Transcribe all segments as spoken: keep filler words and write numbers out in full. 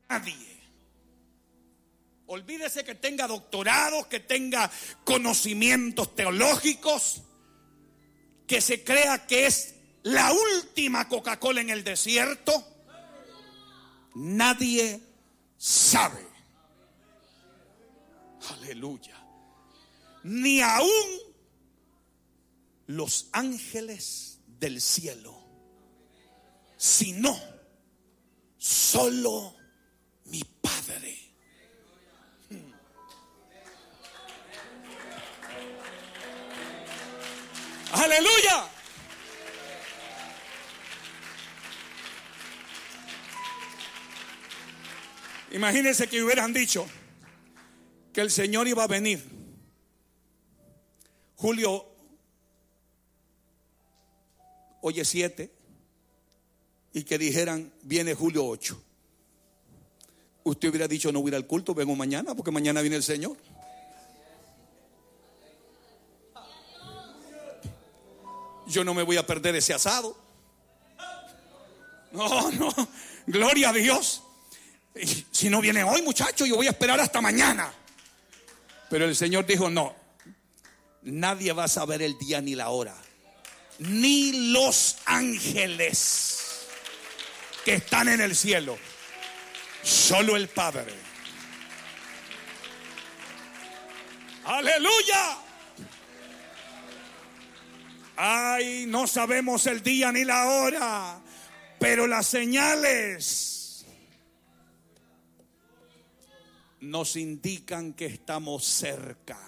Nadie. Olvídese que tenga doctorados, que tenga conocimientos teológicos, que se crea que es la última Coca-Cola en el desierto. Nadie sabe. Aleluya. Ni aún los ángeles del cielo, sino solo mi Padre. Aleluya. Imagínense que hubieran dicho que el Señor iba a venir julio, hoy es siete, y que dijeran viene julio ocho. Usted hubiera dicho no voy a ir al culto, vengo mañana porque mañana viene el Señor. Yo no me voy a perder ese asado. No, no, gloria a Dios. Si no viene hoy, muchacho, yo voy a esperar hasta mañana. Pero el Señor dijo no, nadie va a saber el día ni la hora, ni los ángeles que están en el cielo, solo el Padre. Aleluya. Ay, no sabemos el día ni la hora, pero las señales nos indican que estamos cerca.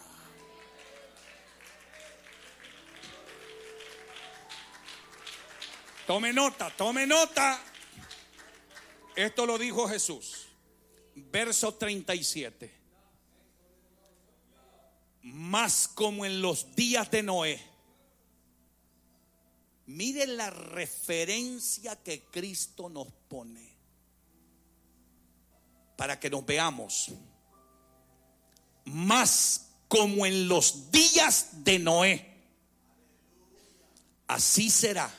Tome nota, tome nota. Esto lo dijo Jesús. Verso treinta y siete. Más como en los días de Noé. Mire la referencia que Cristo nos pone para que nos veamos. Más como en los días de Noé, así será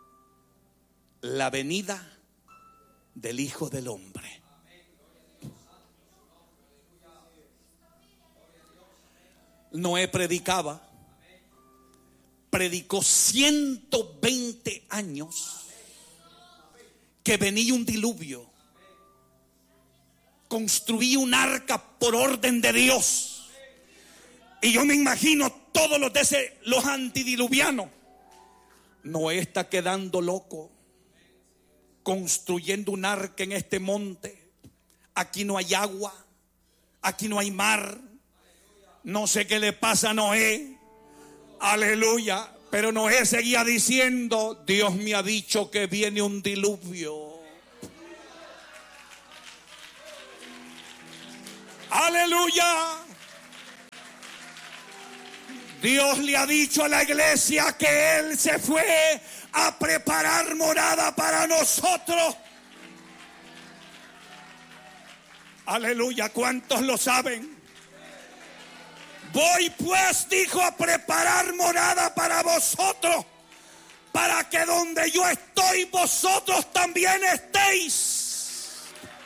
la venida del Hijo del Hombre. Noé predicaba. Predicó ciento veinte años que venía un diluvio. Construí un arca por orden de Dios. Y yo me imagino todos los de ese, los antidiluvianos. Noé está quedando loco construyendo un arca en este monte. Aquí no hay agua, aquí no hay mar. No sé qué le pasa a Noé. Aleluya. Pero Noé seguía diciendo: Dios me ha dicho que viene un diluvio. Aleluya. Dios le ha dicho a la iglesia que Él se fue a preparar morada para nosotros. Aleluya. ¿Cuántos lo saben? Voy pues, dijo, a preparar morada para vosotros, para que donde yo estoy, vosotros también estéis.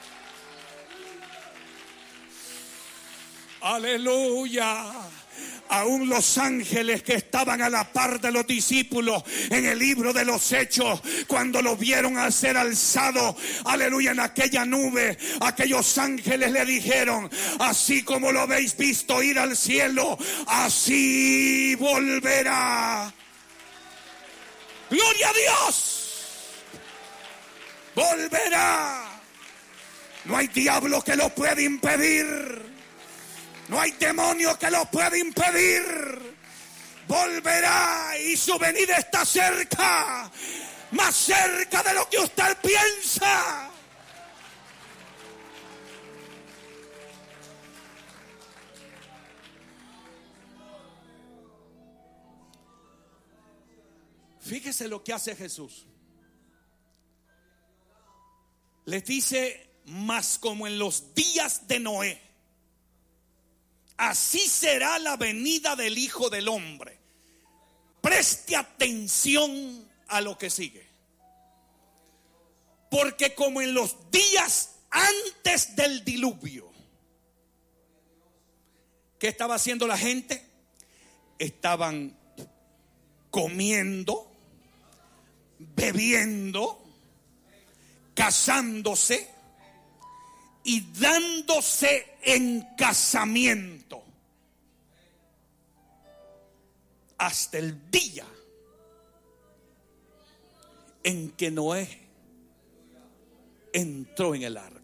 Aleluya. Aún los ángeles que estaban a la par de los discípulos en el libro de los Hechos, cuando los vieron a ser alzados, aleluya, en aquella nube, aquellos ángeles le dijeron: así como lo habéis visto ir al cielo, así volverá. Gloria a Dios. Volverá. No hay diablo que lo pueda impedir. No hay demonio que lo pueda impedir. Volverá y su venida está cerca. Más cerca de lo que usted piensa. Fíjese lo que hace Jesús. Les dice: más como en los días de Noé, así será la venida del Hijo del Hombre. Preste atención a lo que sigue. Porque como en los días antes del diluvio, ¿qué estaba haciendo la gente? Estaban comiendo, bebiendo, casándose y dándose en casamiento hasta el día en que Noé entró en el arca.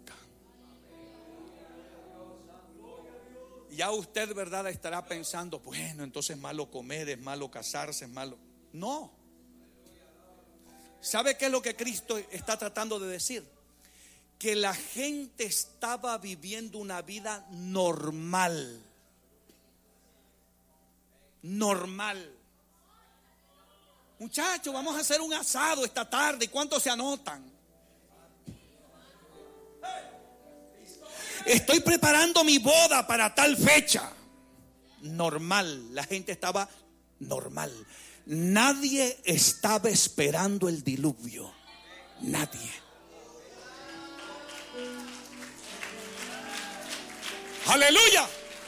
Ya usted, ¿verdad?, estará pensando, bueno, entonces es malo comer, es malo casarse, es malo. No. ¿Sabe qué es lo que Cristo está tratando de decir? Que la gente estaba viviendo una vida normal. Normal. Muchachos, vamos a hacer un asado esta tarde. ¿Cuántos se anotan? Estoy preparando mi boda para tal fecha. Normal. La gente estaba normal. Nadie estaba esperando el diluvio. Nadie. Aleluya.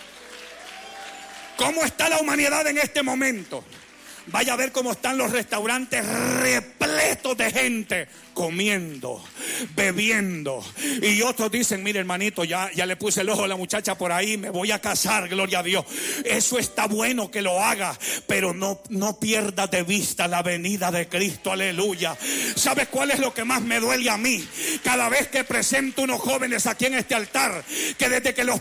¿Cómo está la humanidad en este momento? Vaya a ver cómo están los restaurantes repletos de gente comiendo, bebiendo. Y otros dicen, mire hermanito, ya, ya le puse el ojo a la muchacha por ahí, me voy a casar, gloria a Dios. Eso está bueno que lo haga, pero no, no pierda de vista la venida de Cristo, aleluya. ¿Sabes cuál es lo que más me duele a mí? Cada vez que presento unos jóvenes aquí en este altar, que desde que los